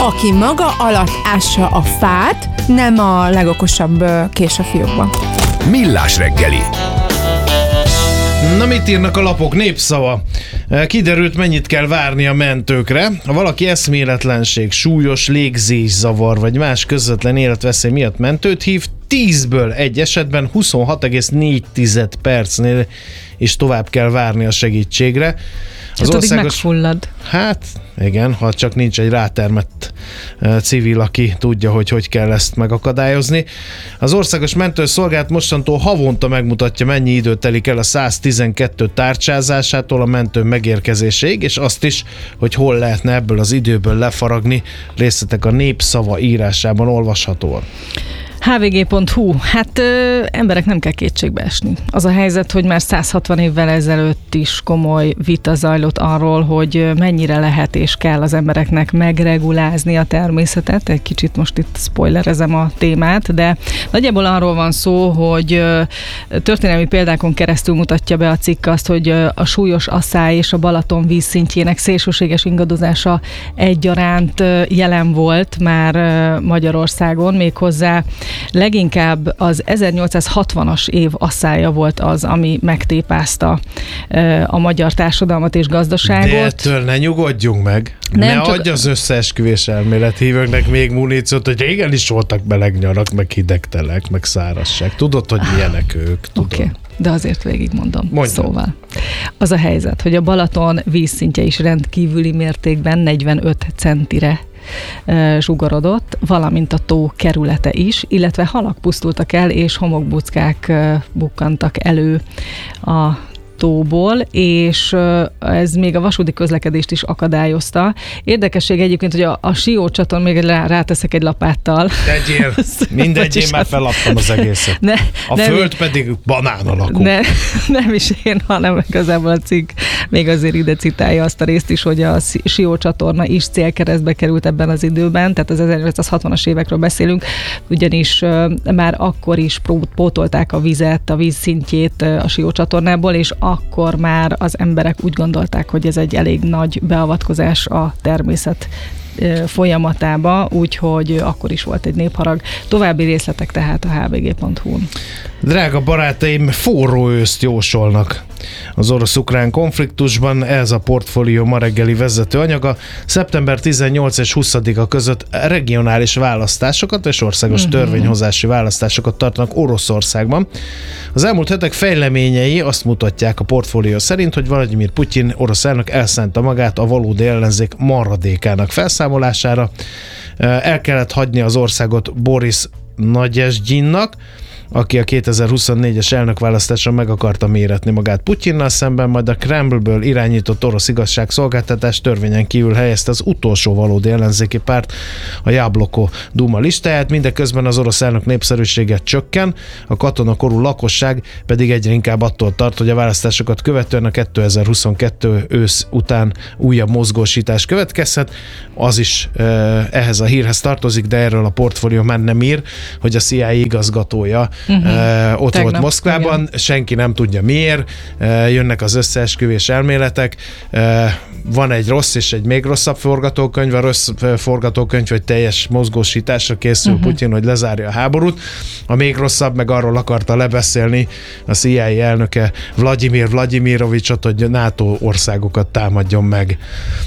aki maga alatt ássa a fát, nem a legokosabb kés a fiókban. Millás reggeli. Na, mit írnak a lapok? Népszava. Kiderült, mennyit kell várni a mentőkre. Ha valaki eszméletlenség, súlyos légzészavar vagy más közvetlen életveszély miatt mentőt hív, 10-ből egy esetben 26,4 percnél is tovább kell várni a segítségre. Az országos... megfullad. Hát igen, ha csak nincs egy rátermett civil, aki tudja, hogy kell ezt megakadályozni. Az Országos Mentőszolgálat mostantól havonta megmutatja, mennyi idő telik el a 112 tárcsázásától a mentő megérkezéséig, és azt is, hogy hol lehetne ebből az időből lefaragni. Részletek a Népszava írásában olvashatóan. hvg.hu. Hát emberek, nem kell kétségbe esni. Az a helyzet, hogy már 160 évvel ezelőtt is komoly vita zajlott arról, hogy mennyire lehet és kell az embereknek megregulázni a természetet. Egy kicsit most itt spoilerezem a témát, de nagyjából arról van szó, hogy történelmi példákon keresztül mutatja be a cikk azt, hogy a súlyos asszály és a Balaton vízszintjének szélsőséges ingadozása egyaránt jelen volt már Magyarországon, méghozzá leginkább az 1860-as év asszálya volt az, ami megtépázta a magyar társadalmat és gazdaságot. De ettől ne nyugodjunk meg. Ne adj az összeesküvés elmélethívőknek még muníciót, hogy régen is voltak meleg nyarak, meg hidegtelek, meg szárazság. Tudod, hogy milyenek ők? Oké. De azért végigmondom. Szóval az a helyzet, hogy a Balaton vízszintje is rendkívüli mértékben 45 centire zsugorodott, valamint a tó kerülete is, illetve halak pusztultak el, és homokbuckák bukkantak elő a tóból, és ez még a vasúti közlekedést is akadályozta. Érdekesség egyébként, hogy a Sió csatorn, még ráteszek egy lapáttal. Tegyél, mindegy, én már feladtam az egészet. Föld pedig banán alakú. Nem is én, hanem igazából a cikk még azért ide citálja azt a részt is, hogy a Sió csatorna is célkeresztbe került ebben az időben, tehát az 1860-as évekről beszélünk, ugyanis már akkor is pótolták a vizet, a víz szintjét a Sió csatornából, és akkor már az emberek úgy gondolták, hogy ez egy elég nagy beavatkozás a természet folyamatába, úgyhogy akkor is volt egy népharag. További részletek tehát a hvg.hu-n. Drága barátaim, forró őszt jósolnak az orosz-ukrán konfliktusban. Ez a Portfólió ma reggeli vezető anyaga. Szeptember 18 és 20-a között regionális választásokat és országos törvényhozási választásokat tartanak Oroszországban. Az elmúlt hetek fejleményei azt mutatják a Portfólió szerint, hogy Vladimir Putyin orosz elnök elszánta magát a valódi ellenzék maradékának felszámolására. El kellett hagyni az országot Boris Nagyezgyinnak, aki a 2024-es elnökválasztáson meg akarta méretni magát Putyinnal szemben, majd a Kremlből irányított orosz igazságszolgáltatás törvényen kívül helyezte az utolsó valódi ellenzéki párt, a Jabloko Duma listáját, mindeközben az orosz elnök népszerűsége csökken, a katonakorú lakosság pedig egyre inkább attól tart, hogy a választásokat követően a 2022 ősz után újabb mozgósítás következhet. Az is ehhez a hírhez tartozik, de erről a Portfólió már nem ír, hogy a CIA igazgatója ott Tegnap, volt Moszkvában, igen. Senki nem tudja miért, jönnek az összeesküvés elméletek, van egy rossz és egy még rosszabb forgatókönyv, a rossz forgatókönyv, hogy teljes mozgósításra készül Putyin, hogy lezárja a háborút, a még rosszabb meg arról akarta lebeszélni a CIA elnöke Vladimir Vladimirovicsot, hogy NATO országokat támadjon meg.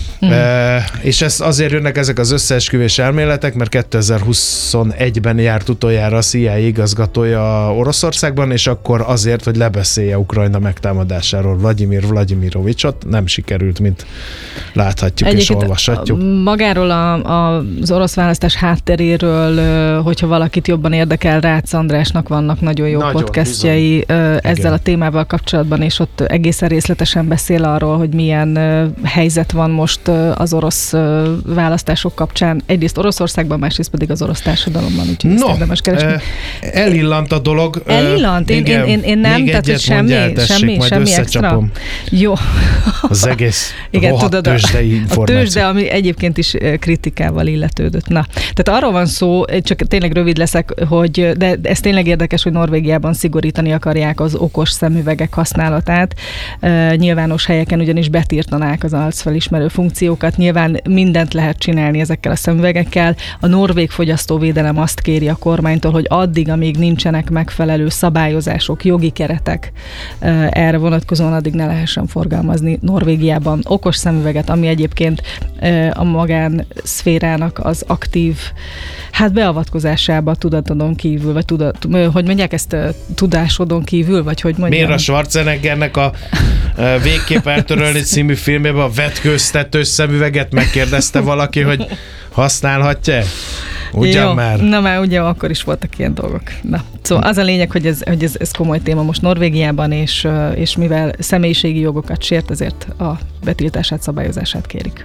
És azért jönnek ezek az összeesküvés elméletek, mert 2021-ben járt utoljára a CIA igazgatója Oroszországban, és akkor azért, hogy lebeszélje Ukrajna megtámadásáról Vladimir Vladimirovicsot, nem sikerült, mint láthatjuk egyébként és olvashatjuk. Magáról az orosz választás hátteréről, hogyha valakit jobban érdekel, Rácz Andrásnak vannak nagyon jó podcastjai ezzel a témával kapcsolatban, és ott egészen részletesen beszél arról, hogy milyen helyzet van most az orosz választások kapcsán. Egyrészt Oroszországban, másrészt pedig az orosz társadalomban, úgyhogy ezt érdemes keresni. Elillant a dolog. Elillant? Én nem, tehát hogy semmi extra. Jó. Az egész rohadt tőzsdei információ. A tőzsde, ami egyébként is kritikával illetődött. Na, tehát arról van szó, csak tényleg rövid leszek, hogy de ez tényleg érdekes, hogy Norvégiában szigorítani akarják az okos szemüvegek használatát. Nyilvános helyeken ugyanis betiltanák az arcfelismerő funkciót, funkciókat, nyilván mindent lehet csinálni ezekkel a szemüvegekkel. A norvég fogyasztóvédelem azt kéri a kormánytól, hogy addig, amíg nincsenek megfelelő szabályozások, jogi keretek erre vonatkozóan, addig ne lehessen forgalmazni Norvégiában okos szemüveget, ami egyébként a magánszférának az aktív beavatkozásába tudatodon kívül, vagy hogy mondják ezt, tudásodon kívül, vagy hogy mondjam? Miért a Schwarzeneggernek a Végképp eltörölni című filmében a vetkőztetős szemüveget megkérdezte valaki, hogy használhatja? Ugyan jó, már? Na már ugye akkor is voltak ilyen dolgok. Na, szóval az a lényeg, hogy ez komoly téma most Norvégiában, és mivel személyiségi jogokat sért, ezért a betiltását, szabályozását kérik.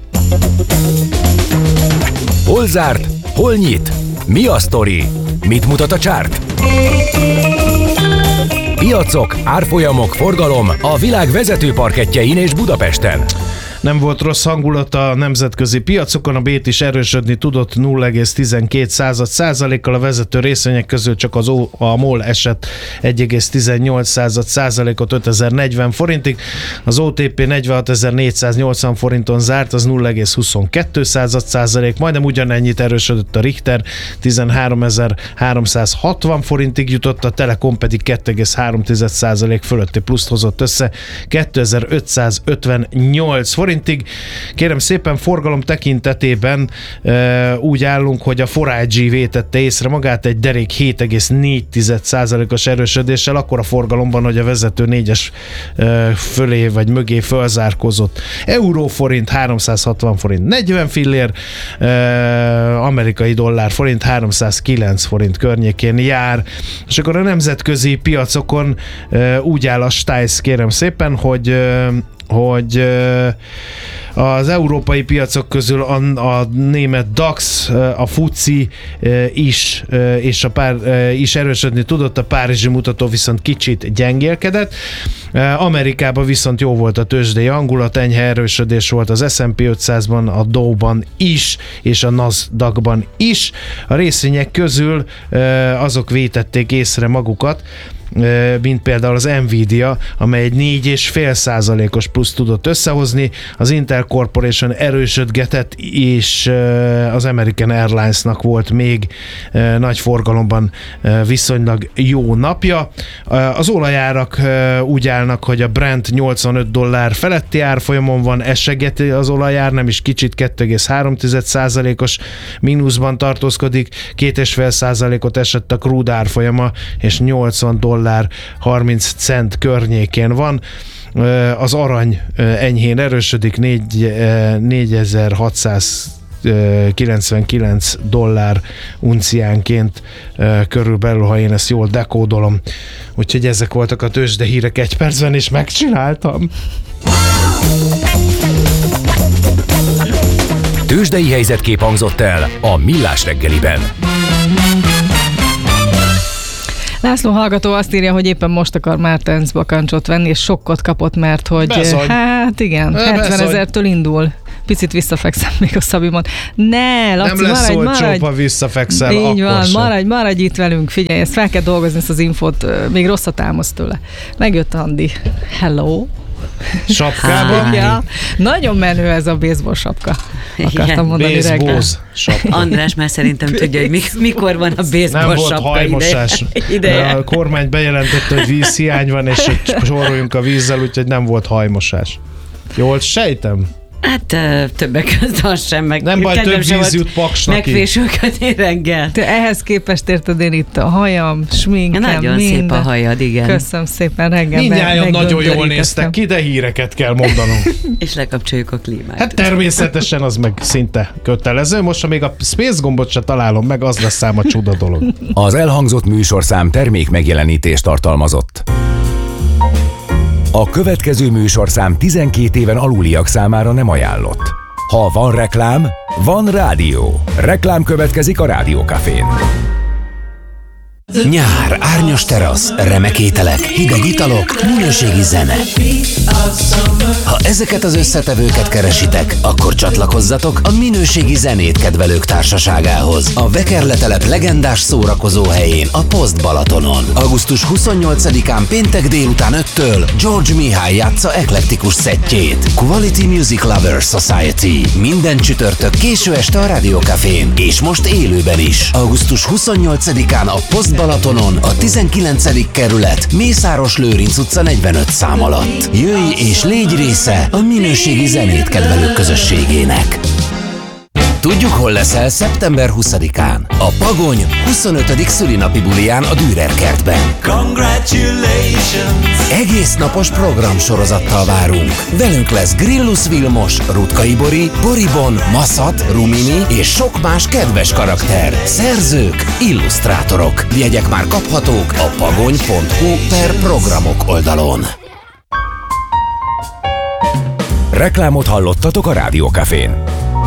Hol zárt? Hol nyit? Mi a sztori? Mit mutat a csárt? Piacok, árfolyamok, forgalom a világ vezető parkettjein és Budapesten. Nem volt rossz hangulat a nemzetközi piacokon, a BÉT is erősödni tudott 0,12%-kal, a vezető részvények közül csak a MOL esett 1,18%-ot 5040 forintig, az OTP 46.480 forinton zárt, az 0,22%, majdnem ugyanennyit erősödött a Richter, 13.360 forintig jutott, a Telekom pedig 2,3% fölötti pluszt hozott össze, 2558 forintig. Kérem szépen, forgalom tekintetében úgy állunk, hogy a 4iG vétette észre magát egy derék 7,4%-os erősödéssel, akkor a forgalomban, hogy a vezető 4-es fölé vagy mögé fölzárkozott. Euró-forint 360 forint 40 fillér, amerikai dollár forint 309 forint környékén jár. És akkor a nemzetközi piacokon úgy áll a STAIS, kérem szépen, hogy az európai piacok közül a német DAX, a FTSE is, és is erősödni tudott, a párizsi mutató viszont kicsit gyengélkedett. Amerikában viszont jó volt a tőzsdei hangulat, enyhe erősödés volt az S&P 500-ban, a Dow-ban is, és a Nasdaq-ban is. A részvények közül azok vétették észre magukat, mint például az Nvidia, amely egy 4,5%-os plusz tudott összehozni, az Intel Corporation erősödgetett, és az American Airlines-nak volt még nagy forgalomban viszonylag jó napja. Az olajárak úgy állnak, hogy a Brent $85 feletti árfolyamon van, esegeti az olajár, nem is kicsit, 2,3%-os mínuszban tartózkodik, 2,5%-ot esett a crude árfolyama, és $80 30 cent környékén van. Az arany enyhén erősödik, $4,699 unciánként körülbelül, ha én ezt jól dekódolom. Úgyhogy ezek voltak a tőzsde hírek egy percben, és megcsináltam. Tőzsdei helyzetkép hangzott el a Millás reggeliben. László hallgató azt írja, hogy éppen most akar Martens bakancsot venni, és sokkot kapott, mert hogy Bezony. Hát igen, 70 000-től indul. Picit visszafekszem még a Szabimon. Ne, Laci, nem lesz maradj. ha visszafekszel, így akkor van, maradj itt velünk, figyelj, ezt fel kell dolgozni, ezt az infót, még rosszat álmodsz tőle. Megjött Andi. Hello. Sapkában. Ja, nagyon menő ez a baseball sapka. Akartam mondani reggel. Sapka. András már szerintem tudja, hogy mikor van a baseball nem volt sapka hajmosás. ideje. A kormány bejelentette, hogy vízhiány van, és hogy soroljunk a vízzel, úgyhogy nem volt hajmosás. Jól sejtem? Hát többek között az sem, meg nem baj, több víz jut Paksnak. Megfésülködni reggel. Te ehhez képest érted, én itt a hajam, sminkem, nagyon minden. Szép a hajad, igen. Köszönöm szépen, reggel. Mindnyájan nagyon jól néztek ki, de híreket kell mondanunk. És lekapcsoljuk a klímát. Hát természetesen az meg szinte kötelező. Most, ha még a Space gombot se találom meg, az lesz ám a csuda dolog. Az elhangzott műsorszám termék megjelenítést tartalmazott. A következő műsorszám 12 éven aluliak számára nem ajánlott. Ha van reklám, van rádió. Reklám következik a Rádió Cafén. Nyár, árnyas terasz, remek ételek, hideg italok, minőségi zene. Ha ezeket az összetevőket keresitek, akkor csatlakozzatok a minőségi zenét kedvelők társaságához. A Vekerletelep legendás szórakozó helyén, a Poszt Balatonon. Augusztus 28-án péntek délután 5-től George Mihály játsza eklektikus szettjét. Quality Music Lovers Society. Minden csütörtök késő este a Rádió Cafén, és most élőben is. Augusztus 28-án a Poszt Balatonon, a 19. kerület, Mészáros Lőrinc utca 45 szám alatt. Jöjj és légy része a minőségi zenét kedvelők közösségének. Tudjuk, hol leszel szeptember 20-án. A Pagony 25. szülinapi buliján a Dürer kertben. Congratulations! Egész napos programsorozattal várunk. Velünk lesz Grillus Vilmos, Rutkai Bori, Boribon, Maszat, Rumini és sok más kedves karakter. Szerzők, illusztrátorok. Jegyek már kaphatók a pagony.hu/programok oldalon. Reklámot hallottatok a Rádió Cafén.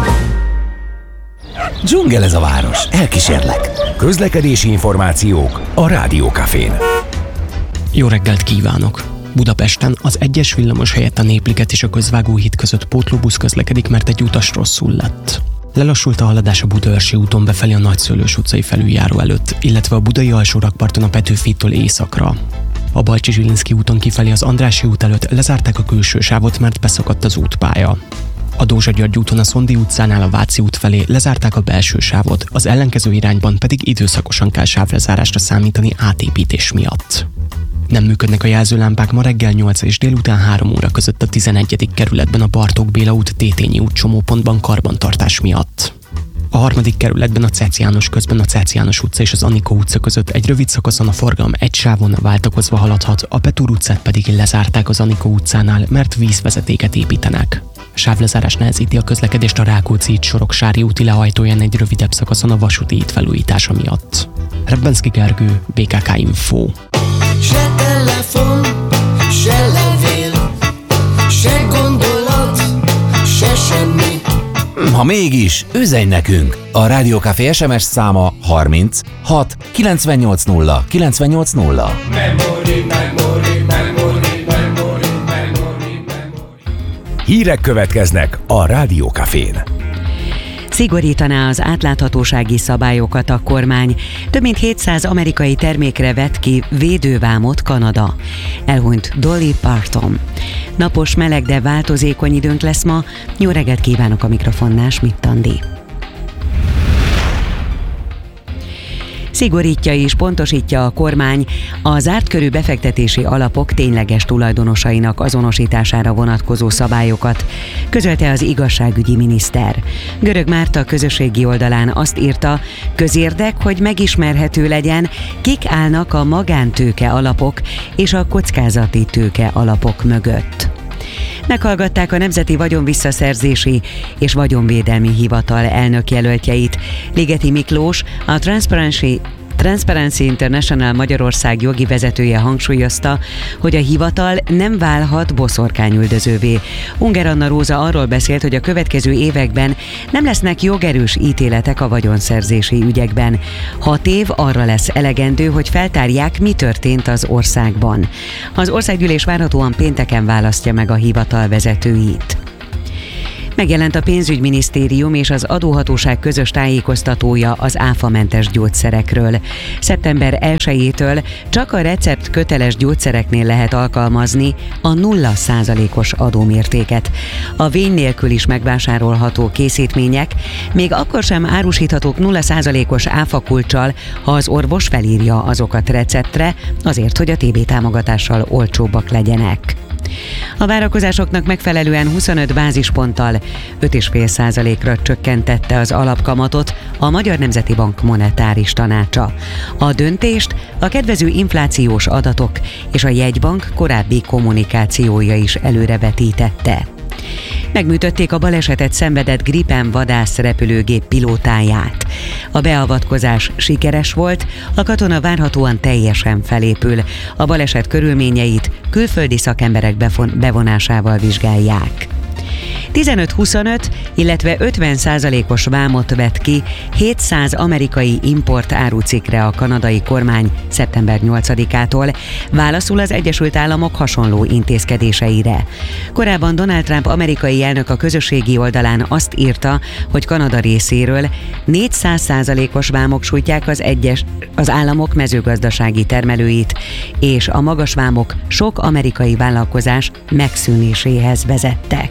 Dzsungel ez a város, elkísérlek. Közlekedési információk a Rádió Cafén. Jó reggelt kívánok! Budapesten az 1-es villamos helyett a Népliget és a Közvágóhíd között pótlóbusz közlekedik, mert egy utas rosszul lett. Lelassult a haladás a Budaörsi úton befelé a Nagyszőlős utcai felüljáró előtt, illetve a budai alsórakparton a Petőfitől északra. A Balcsi-Zsilinszky úton kifelé az Andrássy út előtt lezárták a külső sávot, mert beszakadt az útpálya. A Dózsa-György úton a Szondi utcánál a Váci út felé lezárták a belső sávot, az ellenkező irányban pedig időszakosan kell sávlezárásra számítani átépítés miatt. Nem működnek a jelzőlámpák ma reggel 8 és délután 3 óra között a 11. kerületben a Bartók Béla út Tétényi út csomópontban karbantartás miatt. A 3. kerületben a Cec János közben a Cec János utca és az Anikó utca között egy rövid szakaszon a forgalom egy sávon váltakozva haladhat, a Petúr utcát pedig lezárták az Anikó utcánál, mert vízvezetéket építenek. A sávlezárás nehezíti a közlekedést a Rákóczi híd Soroksári úti lehajtóján egy rövidebb szakaszon a vasúti híd felújítása miatt. Rebbenszky Gergő, BKK Info. Se telefon, se levél, se gondolat, se semmi. Ha mégis, üzenj nekünk! A Rádió Café SMS száma 30 6 980 980. Hírek következnek a Rádió Cafén. Szigorítaná az átláthatósági szabályokat a kormány. Több mint 700 amerikai termékre vett ki védővámot Kanada. Elhunyt Dolly Parton. Napos, meleg, de változékony időnk lesz ma. Jó reggelt kívánok, a mikrofonnál Schmidt Andi. Szigorítja és pontosítja a kormány a zárt körű befektetési alapok tényleges tulajdonosainak azonosítására vonatkozó szabályokat, közölte az igazságügyi miniszter. Görög Márta közösségi oldalán azt írta, közérdek, hogy megismerhető legyen, kik állnak a magántőke alapok és a kockázati tőke alapok mögött. Meghallgatták a Nemzeti Vagyonvisszaszerzési és Vagyonvédelmi Hivatal elnökjelöltjeit. Ligeti Miklós, a Transparency International Magyarország jogi vezetője hangsúlyozta, hogy a hivatal nem válhat boszorkányüldözővé. Unger Anna Róza arról beszélt, hogy a következő években nem lesznek jogerős ítéletek a vagyonszerzési ügyekben. 6 év arra lesz elegendő, hogy feltárják, mi történt az országban. Az országgyűlés várhatóan pénteken választja meg a hivatal vezetőit. Megjelent a pénzügyminisztérium és az adóhatóság közös tájékoztatója az áfamentes gyógyszerekről. Szeptember 1-től csak a recept köteles gyógyszereknél lehet alkalmazni a 0%-os adómértéket. A vény nélkül is megvásárolható készítmények még akkor sem árusíthatók 0%-os áfakulccsal, ha az orvos felírja azokat receptre, azért, hogy a TB támogatással olcsóbbak legyenek. A várakozásoknak megfelelően 25 bázisponttal 5,5%-ra csökkentette az alapkamatot a Magyar Nemzeti Bank monetáris tanácsa. A döntést a kedvező inflációs adatok és a jegybank korábbi kommunikációja is előrevetítette. Megműtötték a balesetet szenvedett Gripen vadászrepülőgép pilótáját. A beavatkozás sikeres volt, a katona várhatóan teljesen felépül. A baleset körülményeit külföldi szakemberek bevonásával vizsgálják. 15-25, illetve 50%-os vámot vett ki 700 amerikai import árucikkre a kanadai kormány szeptember 8-ától, válaszul az Egyesült Államok hasonló intézkedéseire. Korábban Donald Trump amerikai elnök a közösségi oldalán azt írta, hogy Kanada részéről 400%-os vámok sújtják az államok mezőgazdasági termelőit, és a magas vámok sok amerikai vállalkozás megszűnéséhez vezettek.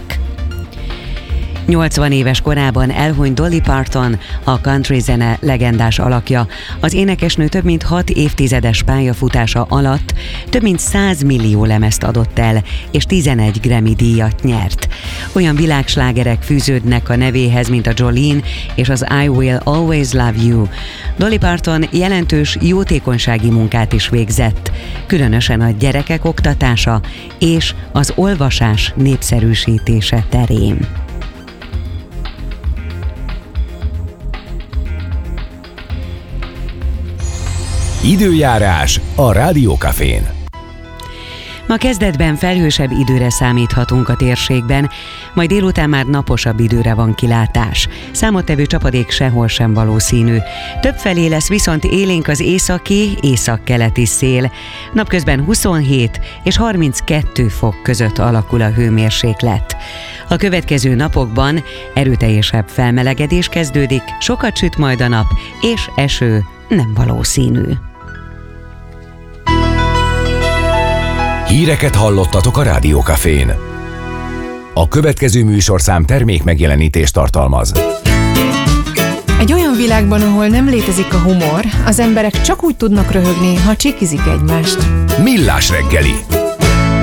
80 éves korában elhunyt Dolly Parton, a country zene legendás alakja. Az énekesnő több mint 6 évtizedes pályafutása alatt több mint 100 millió lemezt adott el, és 11 Grammy-díjat nyert. Olyan világslágerek fűződnek a nevéhez, mint a Jolene és az I Will Always Love You. Dolly Parton jelentős jótékonysági munkát is végzett, különösen a gyerekek oktatása és az olvasás népszerűsítése terén. Időjárás a Rádió Cafén. Ma kezdetben felhősebb időre számíthatunk a térségben, majd délután már naposabb időre van kilátás. Számottevő csapadék sehol sem valószínű. Többfelé lesz viszont élénk az északkeleti szél. Napközben 27 és 32 fok között alakul a hőmérséklet. A következő napokban erőteljesebb felmelegedés kezdődik, sokat süt majd a nap, és eső nem valószínű. Híreket hallottatok a Rádió Cafén. A következő műsorszám termék megjelenítést tartalmaz. Egy olyan világban, ahol nem létezik a humor, az emberek csak úgy tudnak röhögni, ha csikizik egymást. Millás reggeli.